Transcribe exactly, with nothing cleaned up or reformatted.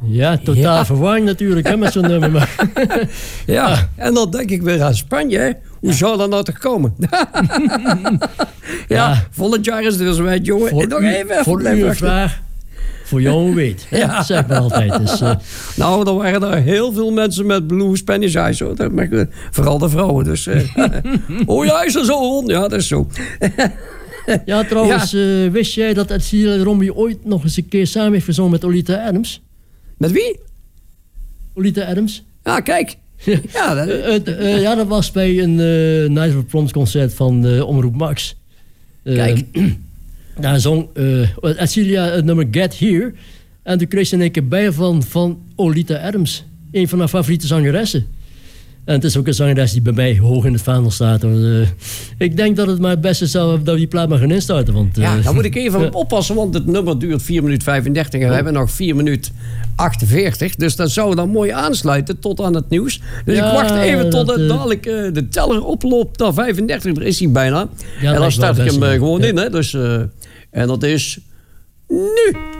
Ja, totaal ja. verwarring natuurlijk, hè, met zo'n nummer. Maar ja, ja, en dan denk ik weer aan Spanje. Hè. Hoe ja. zou dat nou toch komen? ja, ja, volgend jaar is het dus wijd, jongen. Voor, nog u, even voor u een vraag, voor jou weet. Ja. Dat zeg ik maar altijd. Dus, uh, nou, er waren er heel veel mensen met blue Spanish eyes. Hoor. Dat mag, vooral de vrouwen. Dus, uh, oh ja, is er zo rond? Ja, dat is zo. ja, trouwens, ja. Uh, wist jij dat Cecilia Rombly ooit nog eens een keer samen heeft gezongen met Oleta Adams? Met wie? Oleta Adams. Ah, kijk. Ja, dat... Uh, uh, uh, ja, dat was bij een uh, Night of Proms concert van uh, Omroep Max. Uh, kijk. Daar zong uh, Cecilia het nummer Get Here. En toen kreeg ze in één keer bij van, van Oleta Adams. Een van haar favoriete zangeressen. En het is ook een zangeres die bij mij hoog in het vaandel staat. Uh, ik denk dat het maar het beste zou dat we die plaat maar gaan instarten. Want, uh, ja, dan moet ik even uh, oppassen, want het nummer duurt vier minuten vijfendertig en we hebben nog vier minuten achtenveertig. Dus dat zou dan mooi aansluiten tot aan het nieuws. Dus ja, ik wacht even tot het uh, dadelijk uh, de teller oploopt naar vijfendertig. Daar is hij bijna. Ja, en dan start ik hem uh, gewoon ja. in. Hè. Dus, uh, en dat is nu.